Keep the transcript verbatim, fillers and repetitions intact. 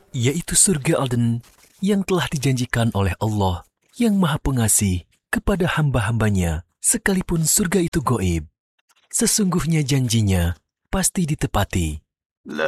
yaitu surga Alden yang telah dijanjikan oleh Allah yang Maha Pengasih kepada hamba-hambanya, sekalipun surga itu goib. Sesungguhnya janjinya pasti ditepati.